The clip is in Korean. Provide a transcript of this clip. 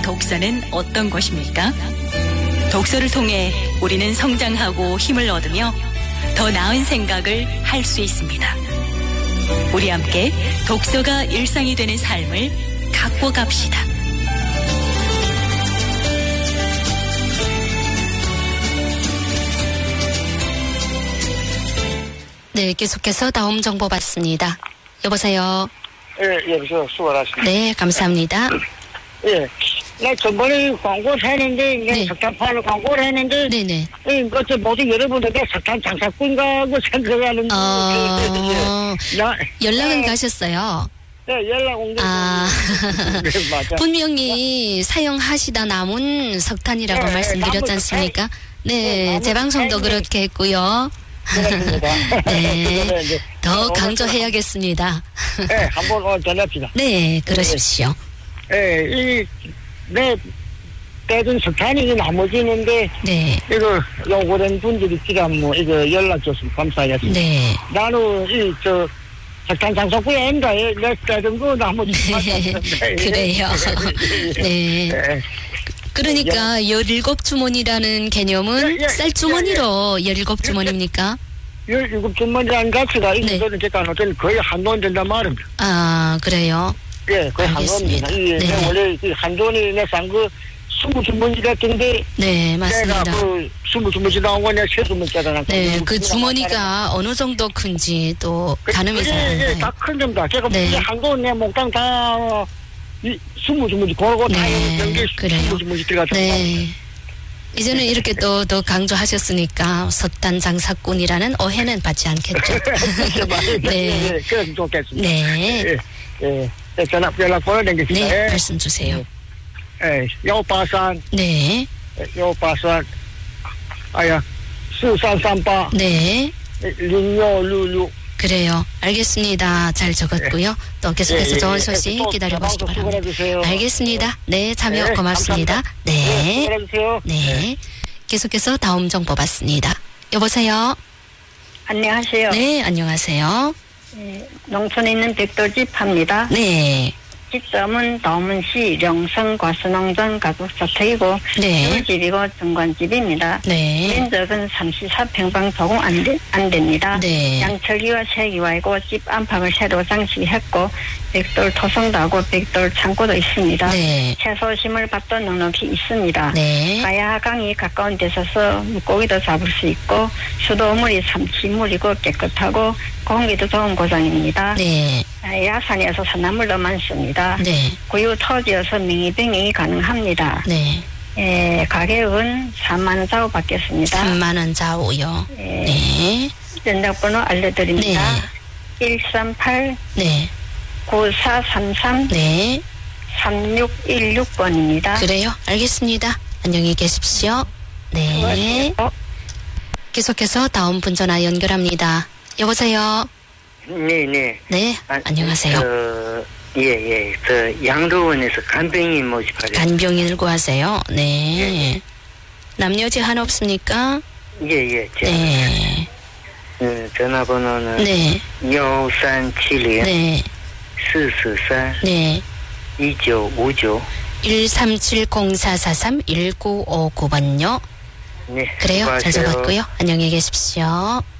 독서는 어떤 것입니까? 독서를 통해 우리는 성장하고 힘을 얻으며 더 나은 생각을 할 수 있습니다. 우리 함께 독서가 일상이 되는 삶을 갖고 갑시다. 네, 계속해서 다음 정보 받습니다. 여보세요. 예, 여보세요. 수고하셨습니다. 네, 감사합니다. 예. 나 저번에 광고를 했는데, 네. 석탄판을 광고를 했는데, 네네. 그것도 모두 여러분들께 석탄 장사꾼가고 생각하는 연락은 가셨어요? 네, 연락 온 게. 아, 네, 맞아. 분명히 사용하시다 남은 석탄이라고 네, 말씀드렸지 남은 않습니까? 네, 네, 제 방송도 남은 그렇게 했고요. 네, 더 강조해야겠습니다. 네, 한번 전합시다. 네, 그러십시오. 네, 떼준 석탄이 나머지는데, 네, 이거 요구된 분들이 지금 이거 연락 줬으면 감사하겠습니다. 네. 나는 석탄 장사꾼이 아닌가, 내 떼준 거 나머지. 네, 그래요. 네. 그러니까 17주머니라는 개념은 예, 쌀주머니로 17주머니입니까? 17주머니라는 가치가 네. 이거는 제가 거의 한돈 된단 말입니다. 아, 그래요? 예, 거의 알겠습니다. 한돈입니다. 네. 원래 한돈이 내 산 거 20주머니 같은데, 네, 맞습니다. 내가 20주머니 나온 거 내가 3주머니 짜잖아. 네, 그 주머니가 어느 정도 큰지 또 가늠이 잘 안 예, 가요. 다 큰 겁니다. 제가 네. 한돈 내 몽땅 다 20주머니 고르고 다 네, 연계 그래요. 20주머니 들어가죠. 네. 이제는 이렇게 또 강조하셨으니까 석탄 장사꾼이라는 오해는 받지 않겠죠. 네. 그럼 좋겠습니다. 네. 예, 연락 보내드리겠습니다. 네, 말씀 주세요. 예, 요파산, 네. 요파산, 수산산바, 네. 링요루루. 그래요. 알겠습니다. 잘 적었고요. 또 계속해서 좋은 소식 기다려보시기 바랍니다. 알겠습니다. 네, 참여 네, 고맙습니다. 네. 수고하세요. 네. 계속해서 다음 정보 받습니다. 여보세요? 안녕하세요. 네, 안녕하세요. 농촌에 있는 백돌집 합니다. 네. 집점은 다문시 령성 과수농전 가족주택이고 네. 집이고 정관집입니다. 네. 면적은 34평방 조금 안 됩니다. 네. 양철기와 세기와이고 집 안팎을 새로 장식했고 백돌 토성도 하고 백돌 창고도 있습니다. 네. 채소 심을 밭도 넉넉히 있습니다. 네. 가야강이 가까운 데 서서 물고기도 잡을 수 있고 수도물이 참치물이고 깨끗하고 공기도 좋은 고장입니다. 네. 야산이어서 산나물도 많습니다. 네. 구유 토지여서 명의병이 가능합니다. 네. 가격은 3만 원 좌우 받겠습니다. 3만 원 좌우요. 네. 전화번호 알려드립니다. 네. 138 네. 9433 네. 3616번입니다. 그래요. 알겠습니다. 안녕히 계십시오. 네. 계속해서 다음 분 전화 연결합니다. 여보세요? 네. 네. 안녕하세요. 저 양로원에서 간병인 모집하려. 간병인 들고 하세요. 네. 남녀 제한 없습니까? 예. 네. 전화번호는 네. 5371 네. 443 네. 2959. 1370443-1959번요. 네. 그래요. 잘 수고하세요. 적었고요. 안녕히 계십시오.